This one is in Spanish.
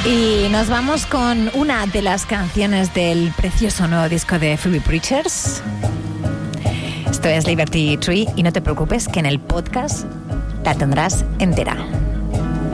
Y nos vamos con una de las canciones del precioso nuevo disco de Phoebe Bridgers. Esto es Liberty Tree y no te preocupes que en el podcast la tendrás entera.